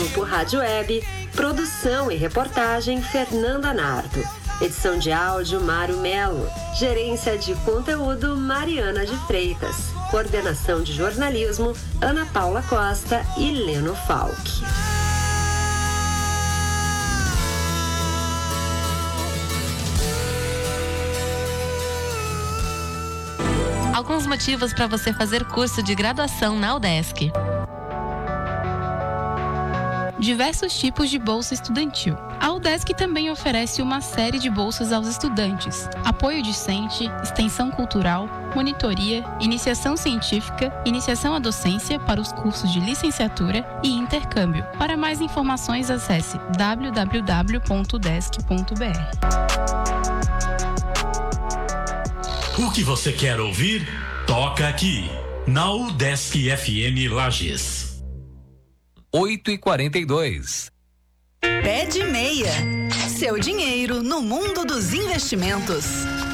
Grupo Rádio Web, produção e reportagem Fernanda Nardo. Edição de áudio Mário Melo. Gerência de conteúdo Mariana de Freitas. Coordenação de jornalismo Ana Paula Costa e Leno Falck. Alguns motivos para você fazer curso de graduação na UDESC. Diversos tipos de bolsa estudantil. A UDESC também oferece uma série de bolsas aos estudantes: apoio discente, extensão cultural, monitoria, iniciação científica, iniciação à docência para os cursos de licenciatura e intercâmbio. Para mais informações, acesse www.udesc.br. O que você quer ouvir? Toca aqui, na UDESC FM Lages. 8h42. Pé de Meia. Seu dinheiro no mundo dos investimentos.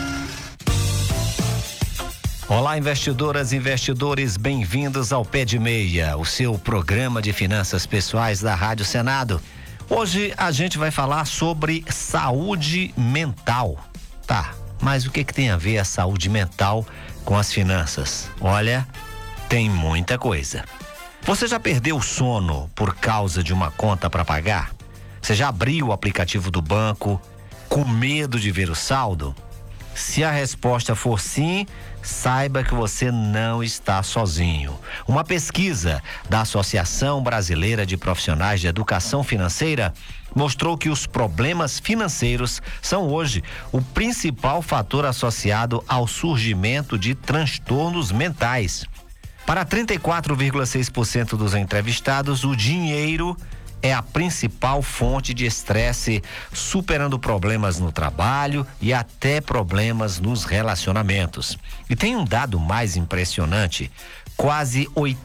Olá, investidoras e investidores, bem-vindos ao Pé de Meia, o seu programa de finanças pessoais da Rádio Senado. Hoje a gente vai falar sobre saúde mental. Tá, mas o que tem a ver a saúde mental com as finanças? Olha, tem muita coisa. Você já perdeu o sono por causa de uma conta para pagar? Você já abriu o aplicativo do banco com medo de ver o saldo? Se a resposta for sim, saiba que você não está sozinho. Uma pesquisa da Associação Brasileira de Profissionais de Educação Financeira mostrou que os problemas financeiros são hoje o principal fator associado ao surgimento de transtornos mentais. Para 34,6% dos entrevistados, o dinheiro é a principal fonte de estresse, superando problemas no trabalho e até problemas nos relacionamentos. E tem um dado mais impressionante: quase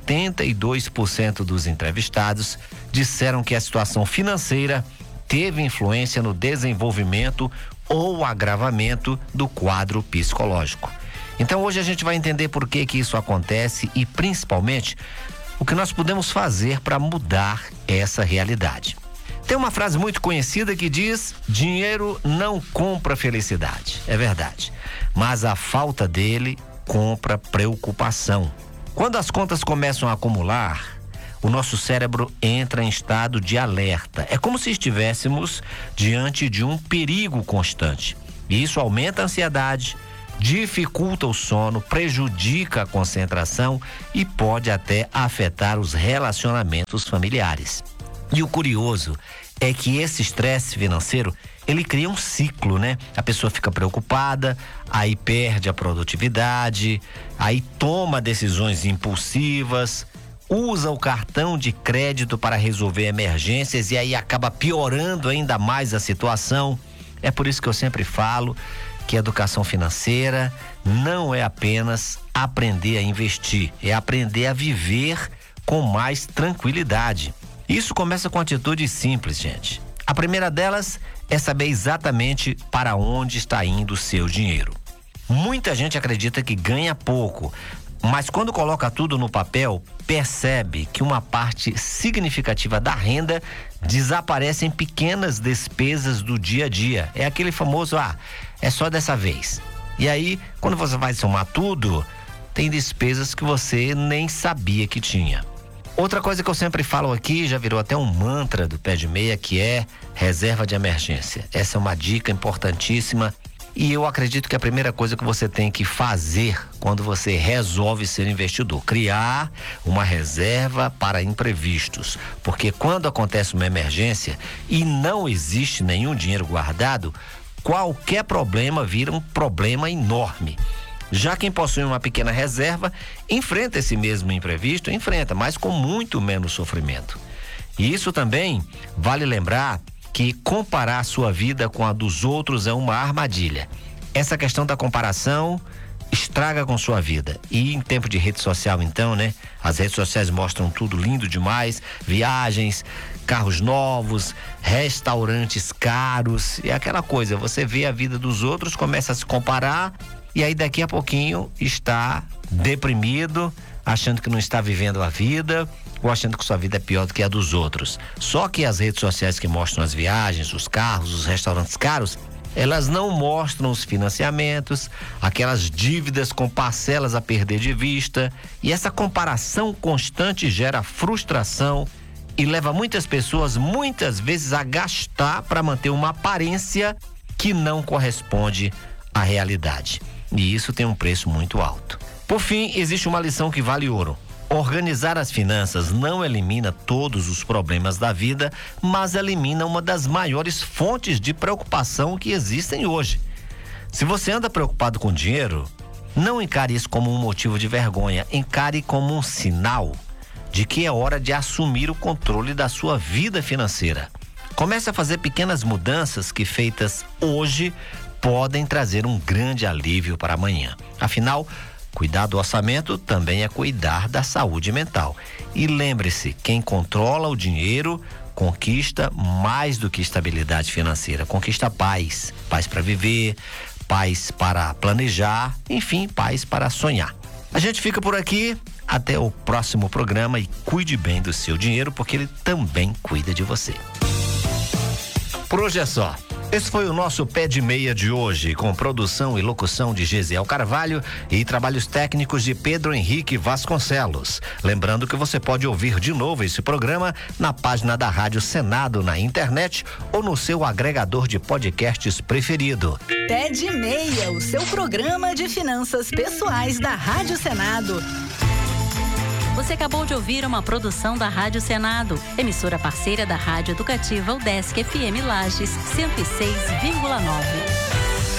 82% dos entrevistados disseram que a situação financeira teve influência no desenvolvimento ou agravamento do quadro psicológico. Então hoje a gente vai entender por que isso acontece e, principalmente, o que nós podemos fazer para mudar essa realidade. Tem uma frase muito conhecida que diz: dinheiro não compra felicidade. É verdade, mas a falta dele compra preocupação. Quando as contas começam a acumular, o nosso cérebro entra em estado de alerta. É como se estivéssemos diante de um perigo constante. E isso aumenta a ansiedade, dificulta o sono, prejudica a concentração e pode até afetar os relacionamentos familiares. E o curioso é que esse estresse financeiro, ele cria um ciclo, né? A pessoa fica preocupada, aí perde a produtividade, aí toma decisões impulsivas, usa o cartão de crédito para resolver emergências e aí acaba piorando ainda mais a situação. É por isso que eu sempre falo que a educação financeira não é apenas aprender a investir, é aprender a viver com mais tranquilidade. Isso começa com atitudes simples, gente. A primeira delas é saber exatamente para onde está indo o seu dinheiro. Muita gente acredita que ganha pouco, mas quando coloca tudo no papel, percebe que uma parte significativa da renda desaparece em pequenas despesas do dia a dia. É aquele famoso, é só dessa vez. E aí, quando você vai somar tudo, tem despesas que você nem sabia que tinha. Outra coisa que eu sempre falo aqui, já virou até um mantra do Pé de Meia, que é reserva de emergência. Essa é uma dica importantíssima. E eu acredito que a primeira coisa que você tem que fazer quando você resolve ser investidor, criar uma reserva para imprevistos. Porque quando acontece uma emergência e não existe nenhum dinheiro guardado, qualquer problema vira um problema enorme. Já quem possui uma pequena reserva enfrenta esse mesmo imprevisto, mas com muito menos sofrimento. E isso também vale lembrar que comparar a sua vida com a dos outros é uma armadilha. Essa questão da comparação estraga com sua vida. E em tempo de rede social, então, né? As redes sociais mostram tudo lindo demais, viagens, carros novos, restaurantes caros e aquela coisa, você vê a vida dos outros, começa a se comparar e aí daqui a pouquinho está deprimido, achando que não está vivendo a vida, ou achando que sua vida é pior do que a dos outros. Só que as redes sociais que mostram as viagens, os carros, os restaurantes caros, elas não mostram os financiamentos, aquelas dívidas com parcelas a perder de vista, e essa comparação constante gera frustração e leva muitas pessoas, muitas vezes, a gastar para manter uma aparência que não corresponde à realidade. E isso tem um preço muito alto. Por fim, existe uma lição que vale ouro. Organizar as finanças não elimina todos os problemas da vida, mas elimina uma das maiores fontes de preocupação que existem hoje. Se você anda preocupado com dinheiro, não encare isso como um motivo de vergonha, encare como um sinal de que é hora de assumir o controle da sua vida financeira. Comece a fazer pequenas mudanças que, feitas hoje, podem trazer um grande alívio para amanhã. Afinal, cuidar do orçamento também é cuidar da saúde mental. E lembre-se, quem controla o dinheiro conquista mais do que estabilidade financeira, conquista paz. Paz para viver, paz para planejar, enfim, paz para sonhar. A gente fica por aqui, até o próximo programa e cuide bem do seu dinheiro, porque ele também cuida de você. Por hoje é só. Esse foi o nosso Pé de Meia de hoje, com produção e locução de Gesiel Carvalho e trabalhos técnicos de Pedro Henrique Vasconcelos. Lembrando que você pode ouvir de novo esse programa na página da Rádio Senado na internet ou no seu agregador de podcasts preferido. Pé de Meia, o seu programa de finanças pessoais da Rádio Senado. Você acabou de ouvir uma produção da Rádio Senado, emissora parceira da Rádio Educativa UDESC FM Lages 106,9.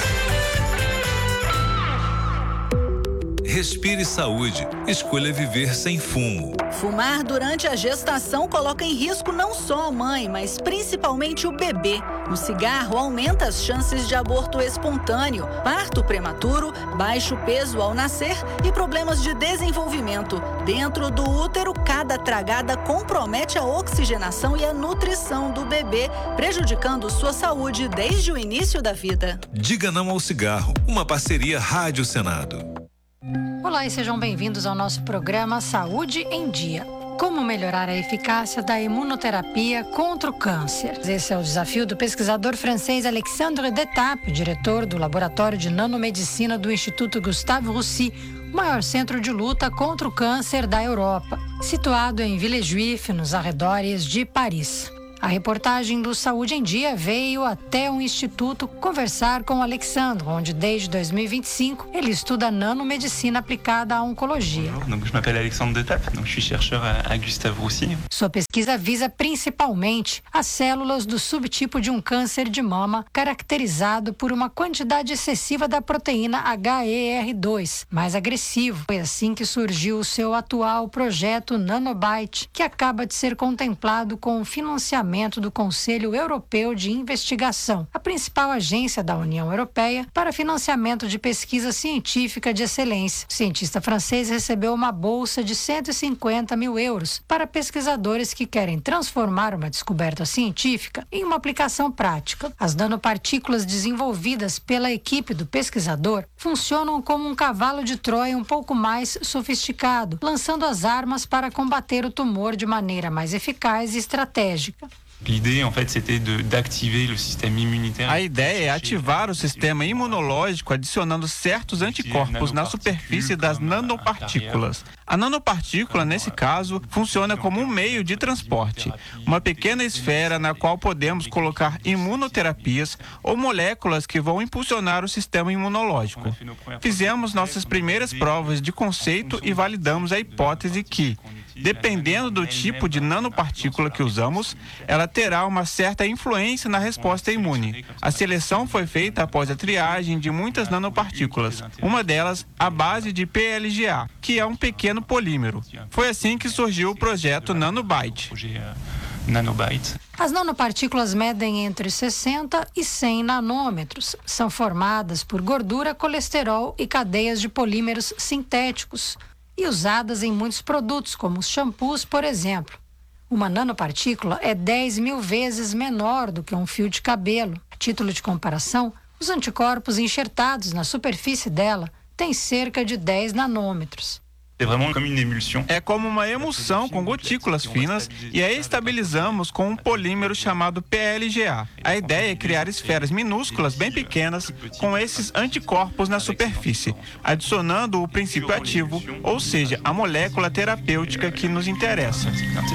Respire saúde. Escolha viver sem fumo. Fumar durante a gestação coloca em risco não só a mãe, mas principalmente o bebê. O cigarro aumenta as chances de aborto espontâneo, parto prematuro, baixo peso ao nascer e problemas de desenvolvimento. Dentro do útero, cada tragada compromete a oxigenação e a nutrição do bebê, prejudicando sua saúde desde o início da vida. Diga não ao cigarro. Uma parceria Rádio Senado. Olá e sejam bem-vindos ao nosso programa Saúde em Dia. Como melhorar a eficácia da imunoterapia contra o câncer? Esse é o desafio do pesquisador francês Alexandre Detap, diretor do Laboratório de Nanomedicina do Instituto Gustave Roussy, o maior centro de luta contra o câncer da Europa, situado em Villejuif, nos arredores de Paris. A reportagem do Saúde em Dia veio até o Instituto conversar com o Alexandre, onde desde 2025 ele estuda nanomedicina aplicada à oncologia. Bonjour, je m'appelle Alexandre Detap, je suis chercheur à Gustave Roussy. Sua pesquisa visa principalmente as células do subtipo de um câncer de mama caracterizado por uma quantidade excessiva da proteína HER2, mais agressivo. Foi assim que surgiu o seu atual projeto Nanobite, que acaba de ser contemplado com o financiamento do Conselho Europeu de Investigação, a principal agência da União Europeia para financiamento de pesquisa científica de excelência. O cientista francês recebeu uma bolsa de 150 mil euros para pesquisadores que querem transformar uma descoberta científica em uma aplicação prática. As nanopartículas desenvolvidas pela equipe do pesquisador funcionam como um cavalo de Troia um pouco mais sofisticado, lançando as armas para combater o tumor de maneira mais eficaz e estratégica. L'idée, en fait, c'était d'activer le système immunitaire. A ideia é ativar o sistema imunológico adicionando certos anticorpos na superfície das nanopartículas. A nanopartícula, nesse caso, funciona como um meio de transporte, uma pequena esfera na qual podemos colocar imunoterapias ou moléculas que vão impulsionar o sistema imunológico. Fizemos nossas primeiras provas de conceito e validamos a hipótese que, dependendo do tipo de nanopartícula que usamos, ela terá uma certa influência na resposta imune. A seleção foi feita após a triagem de muitas nanopartículas, uma delas à base de PLGA, que é um pequeno polímero. Foi assim que surgiu o projeto Nanobite. As nanopartículas medem entre 60 e 100 nanômetros. São formadas por gordura, colesterol e cadeias de polímeros sintéticos e usadas em muitos produtos, como os shampoos, por exemplo. Uma nanopartícula é 10 mil vezes menor do que um fio de cabelo. A título de comparação, os anticorpos enxertados na superfície dela têm cerca de 10 nanômetros. É como uma emulsão com gotículas finas e a estabilizamos com um polímero chamado PLGA. A ideia é criar esferas minúsculas bem pequenas com esses anticorpos na superfície, adicionando o princípio ativo, ou seja, a molécula terapêutica que nos interessa.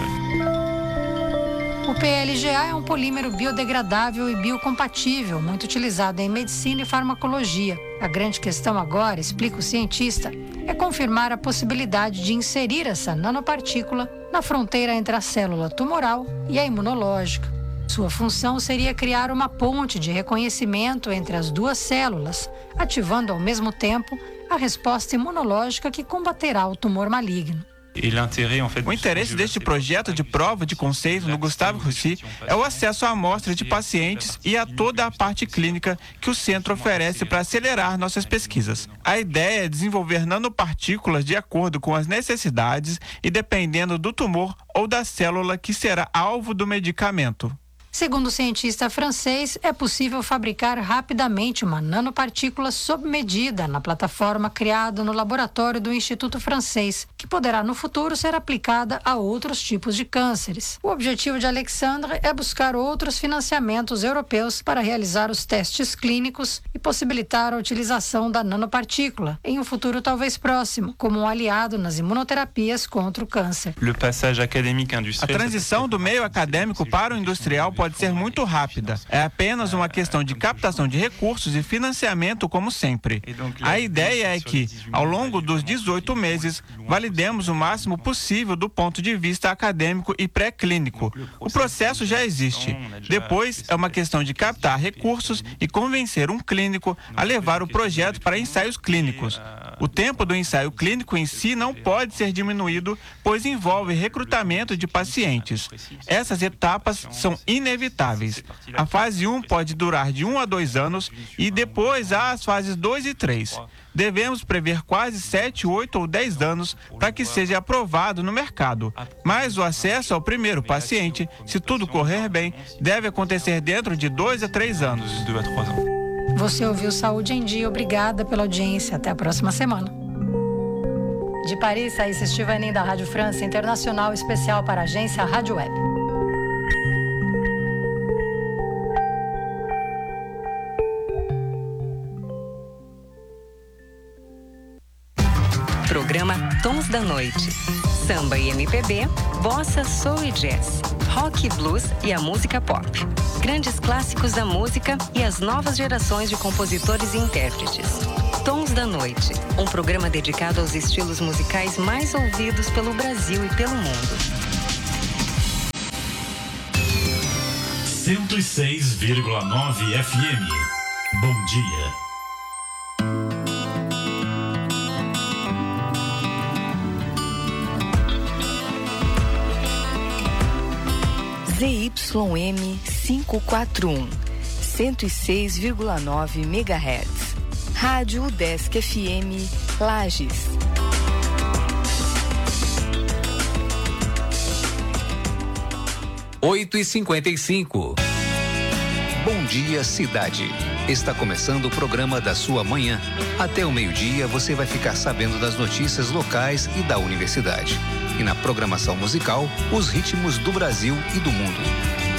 O PLGA é um polímero biodegradável e biocompatível, muito utilizado em medicina e farmacologia. A grande questão agora, explica o cientista, é confirmar a possibilidade de inserir essa nanopartícula na fronteira entre a célula tumoral e a imunológica. Sua função seria criar uma ponte de reconhecimento entre as duas células, ativando ao mesmo tempo a resposta imunológica que combaterá o tumor maligno. O interesse deste projeto de prova de conceito no Gustave Roussy é o acesso à amostra de pacientes e a toda a parte clínica que o centro oferece para acelerar nossas pesquisas. A ideia é desenvolver nanopartículas de acordo com as necessidades e dependendo do tumor ou da célula que será alvo do medicamento. Segundo o cientista francês, é possível fabricar rapidamente uma nanopartícula sob medida na plataforma criada no laboratório do Instituto Francês, que poderá no futuro ser aplicada a outros tipos de cânceres. O objetivo de Alexandre é buscar outros financiamentos europeus para realizar os testes clínicos e possibilitar a utilização da nanopartícula, em um futuro talvez próximo, como um aliado nas imunoterapias contra o câncer. A transição do meio acadêmico para o industrial pode ser muito rápida. É apenas uma questão de captação de recursos e financiamento, como sempre. A ideia é que, ao longo dos 18 meses, validemos o máximo possível do ponto de vista acadêmico e pré-clínico. O processo já existe. Depois, é uma questão de captar recursos e convencer um clínico a levar o projeto para ensaios clínicos. O tempo do ensaio clínico em si não pode ser diminuído, pois envolve recrutamento de pacientes. Essas etapas são inevitáveis. A fase 1 pode durar de 1 a 2 anos e depois há as fases 2 e 3. Devemos prever quase 7, 8 ou 10 anos para que seja aprovado no mercado. Mas o acesso ao primeiro paciente, se tudo correr bem, deve acontecer dentro de 2 a 3 anos. Você ouviu Saúde em Dia. Obrigada pela audiência. Até a próxima semana. De Paris, Thaís Estivanin, da Rádio França Internacional, especial para a agência Rádio Web. Programa Tons da Noite. Samba e MPB, bossa, soul e jazz, rock e blues e a música pop. Grandes clássicos da música e as novas gerações de compositores e intérpretes. Tons da Noite, um programa dedicado aos estilos musicais mais ouvidos pelo Brasil e pelo mundo. 106,9 FM. Bom dia. ZYM 541, 106,9 MHz. Rádio UDESC FM, Lages. Oito e 55. Bom dia, cidade. Está começando o programa da sua manhã. Até o meio-dia você vai ficar sabendo das notícias locais e da universidade. E na programação musical, os ritmos do Brasil e do mundo.